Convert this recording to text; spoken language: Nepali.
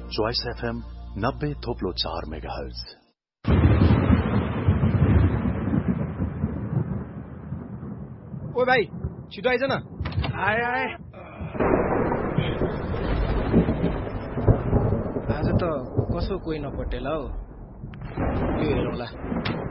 Choice FM 90.4 megahertz. ओ भाइ छिटो आइज न। आए आए। आज त कसो कोही नपटेला हौ। यो हेरौँला।